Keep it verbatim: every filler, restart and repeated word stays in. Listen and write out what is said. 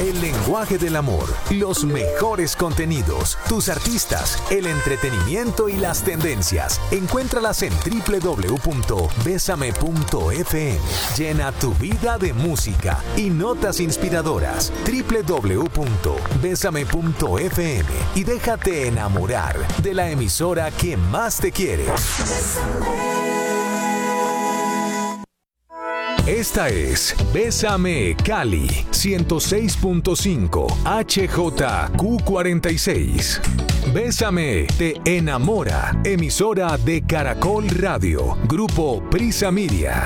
El lenguaje del amor, los mejores contenidos, tus artistas, el entretenimiento y las tendencias. Encuéntralas en doble u doble u doble u punto besame punto efe eme. Llena tu vida de música y notas inspiradoras. doble u doble u doble u punto besame punto efe eme y déjate enamorar de la emisora que más te quiere. Esta es Bésame Cali ciento seis punto cinco H J Q cuarenta y seis. Bésame te enamora, emisora de Caracol Radio, Grupo Prisa Media.